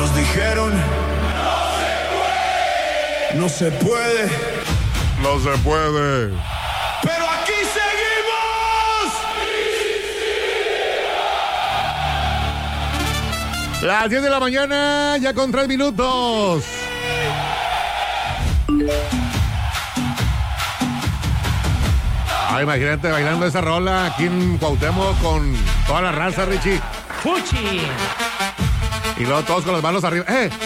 Nos dijeron, no se puede. No se puede. Pero aquí seguimos. Las 10 de la mañana, ya con 3 minutos. Ay, imagínate bailando esa rola aquí en Cuauhtémoc con toda la raza, Richie. ¡Fuchi! Y luego todos con las manos arriba.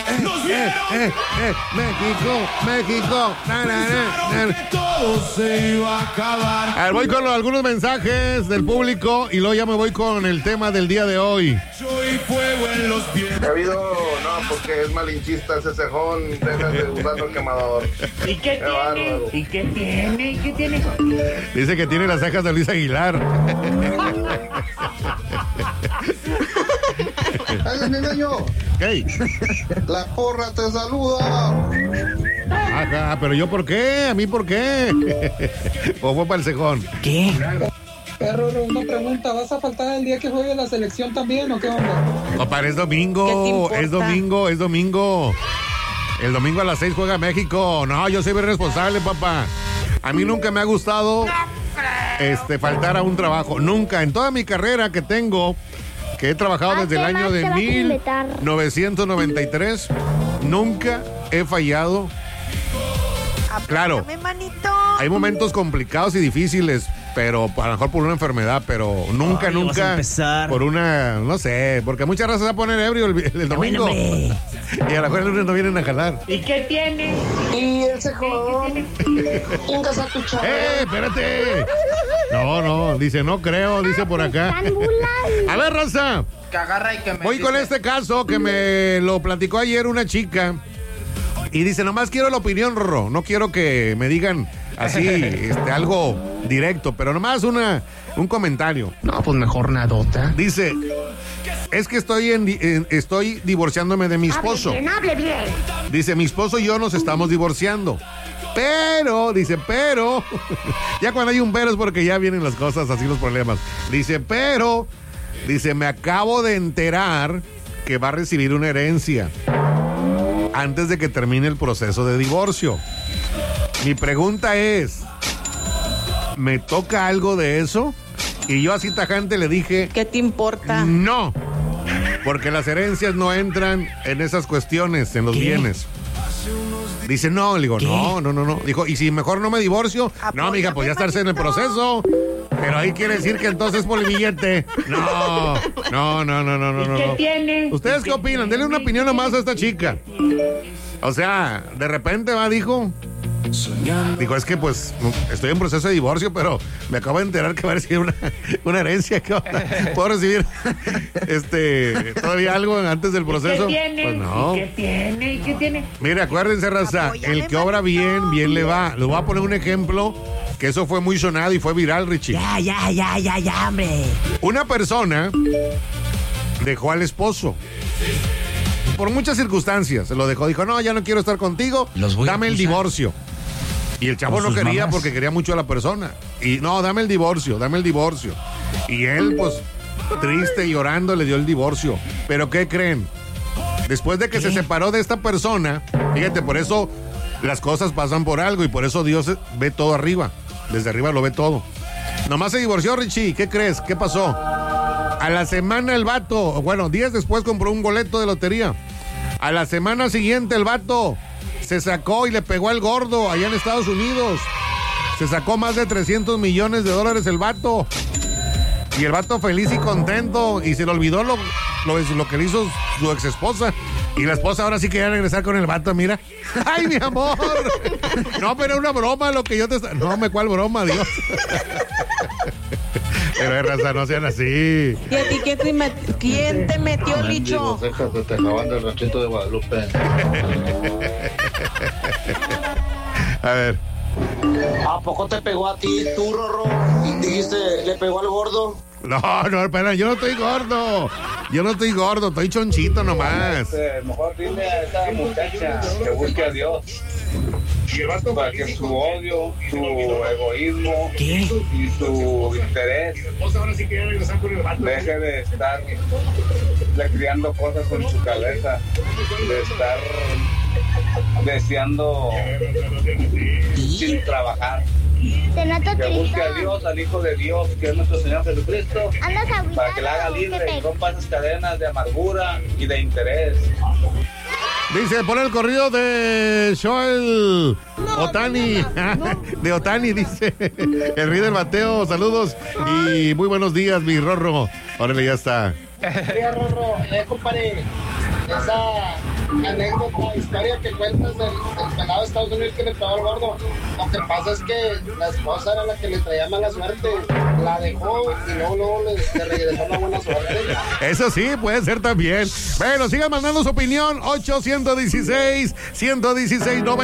México, México. Todo se iba a acabar. A ver, voy con algunos mensajes del público y luego ya me voy con el tema del día de hoy. Y fuego en los pies. Ha habido, no, porque es malinchista ese cejón, deja de usar el quemador. ¿Y qué tiene? bárbaro. ¿Y qué tiene? ¿Y qué tiene? Dice que tiene las cejas de Luis Aguilar. ¡Ay, mi niño! ¿Qué? La porra te saluda. Ajá, pero yo ¿por qué? ¿A mí por qué? ¿O fue para el cejón? ¿Qué? Perro, una pregunta, ¿vas a faltar el día que juegue la selección también o qué onda? Papá, es ¿Qué te domingo, importa? es domingo. El domingo a las 6 juega México. No, yo soy muy responsable, papá. A mí nunca me ha gustado faltar a un trabajo. Nunca, en toda mi carrera que tengo, que he trabajado desde el año de 1993, nunca he fallado. Claro, hay momentos complicados y difíciles, pero a lo mejor por una enfermedad, pero nunca, Ay, vas a nunca empezar. por una, no sé, porque muchas razas se va a poner ebrio el domingo. Bueno, Y a lo mejor el lunes no vienen a jalar. ¿y qué tiene? Y el cejón. Chingas a tu chavo. Espérate. No, dice, no creo, dice por acá. A ver, raza. Que agarra y que me Voy con dice- este caso que me lo platicó ayer una chica. Y dice, nomás quiero la opinión, Rorro. No quiero que me digan así, algo directo, pero nomás un comentario. No, pues mejor nadota. Dice, es que estoy divorciándome de mi esposo. Hable bien. Dice, mi esposo y yo nos estamos divorciando. Pero, ya cuando hay un pero es porque ya vienen las cosas, así los problemas. Dice, me acabo de enterar que va a recibir una herencia antes de que termine el proceso de divorcio. Mi pregunta es, ¿me toca algo de eso? Y yo así tajante le dije, ¿Qué te importa? no, porque las herencias no entran en esas cuestiones, en los bienes. Dice, no, le digo, no. Dijo, ¿y si mejor no me divorcio? No, mija, pues ya estarse en el proceso. Pero ahí quiere decir que entonces por el billete. No. ¿Qué tiene? ¿Ustedes qué opinan? Denle una opinión nomás a esta chica. O sea, de repente dijo, es que pues estoy en proceso de divorcio, pero me acabo de enterar que va a recibir una herencia. Que puedo recibir todavía algo antes del proceso. ¿Qué tiene? Pues no. ¿Y qué tiene? ¿Y qué tiene? Mire, acuérdense, raza, Apóyame, el que obra bien le va. Les voy a poner un ejemplo que eso fue muy sonado y fue viral, Richie. Ya, hombre. Una persona dejó al esposo. Por muchas circunstancias se lo dejó. Dijo, no, ya no quiero estar contigo, dame el divorcio. Y el chavo no quería porque quería mucho a la persona. Y no, dame el divorcio. Y él, pues, triste, llorando, le dio el divorcio. Pero ¿qué creen? Después de que se separó de esta persona, fíjate, por eso las cosas pasan por algo y por eso Dios ve todo arriba. Desde arriba lo ve todo. Nomás se divorció, Richie. ¿Qué crees? ¿Qué pasó? A la semana el vato, días después compró un boleto de lotería. A la semana siguiente el vato se sacó y le pegó al gordo allá en Estados Unidos. Se sacó más de $300 millones el vato. Y el vato feliz y contento. Y se le olvidó lo que le hizo su ex esposa. Y la esposa ahora sí quería regresar con el vato, mira. ¡Ay, mi amor! No, pero era una broma lo que yo te... No, ¿cuál broma, Dios? Pero raza, no sean así. ¿Y a ti quién te metió, Licho? Cejas de Tejabán del ranchito de Guadalupe. A ver. ¿A poco te pegó a ti, tú, Rorro? Y dijiste, le pegó al gordo. No, espera, yo no estoy gordo. Yo no estoy gordo, estoy chonchito nomás. Mejor dile a esa muchacha que busque a Dios. Para que su odio, su egoísmo y su interés deje de estar criando cosas en su cabeza, de estar deseando sin trabajar. Que busque a Dios, al Hijo de Dios, que es nuestro Señor Jesucristo, para que la haga libre y rompa esas cadenas de amargura y de interés. Dice, pon el corrido de Joel Otani. De Otani, dice. El rey del bateo, saludos y muy buenos días, mi Rorro. Órale, ya está. Mira, Rorro, compadre, esa anécdota, historia que cuentas del pelado de Estados Unidos que le pegó al gordo. Lo que pasa es que la esposa era la que le traía mala suerte, la dejó y luego le regresó la buena suerte. Eso sí, puede ser también. Bueno, sigan mandando su opinión. 8-116-116-90.